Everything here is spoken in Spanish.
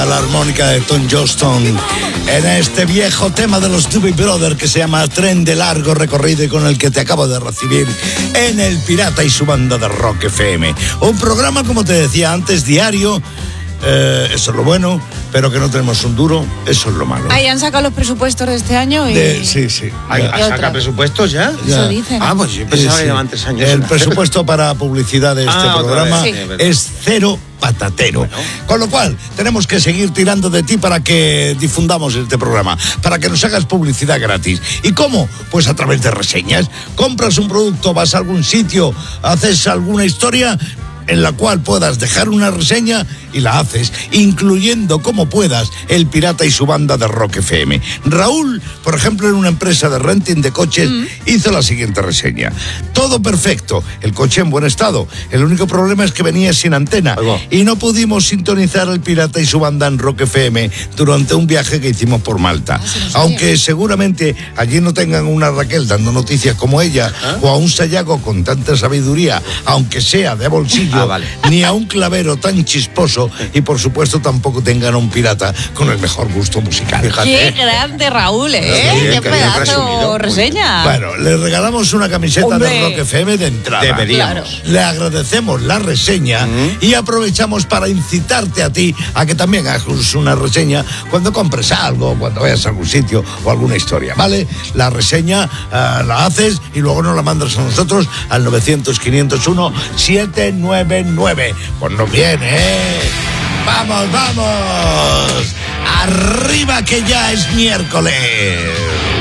La armónica de Tom Johnston en este viejo tema de los Doobie Brothers que se llama Tren de largo recorrido y con el que te acabo de recibir en El Pirata y su banda de Rock FM. Un programa, como te decía antes, diario. Eso es lo bueno, pero que no tenemos un duro, eso es lo malo. Ahí han sacado los presupuestos de este año y... Sí. ¿Han sacado presupuestos ya? Eso dicen. Pues yo pensaba que llevaban 3 años. El presupuesto para publicidad de este programa es cero patatero. Bueno. Con lo cual, tenemos que seguir tirando de ti para que difundamos este programa, para que nos hagas publicidad gratis. ¿Y cómo? Pues a través de reseñas. Compras un producto, vas a algún sitio, haces alguna historia en la cual puedas dejar una reseña y la haces, incluyendo como puedas El Pirata y su banda de Rock FM. Raúl, por ejemplo, en una empresa de renting de coches, hizo la siguiente reseña. Todo perfecto, el coche en buen estado. El único problema es que venía sin antena y no pudimos sintonizar El Pirata y su banda en Rock FM durante un viaje que hicimos por Malta. Aunque seguramente allí no tengan una Raquel dando noticias como ella, o a un Sayago con tanta sabiduría, aunque sea de bolsillo, ni a un Clavero tan chisposo, y por supuesto tampoco tengan a un pirata con el mejor gusto musical. Qué grande, Raúl, qué pedazo reseña. Bueno, le regalamos una camiseta de Rock FM de entrada. Deberíamos. Claro. Le agradecemos la reseña y aprovechamos para incitarte a ti a que también hagas una reseña cuando compres algo, cuando vayas a algún sitio o alguna historia, ¿vale? La reseña la haces y luego nos la mandas a nosotros al 900-501-799. Pues nos viene, ¡Vamos! ¡Arriba que ya es miércoles!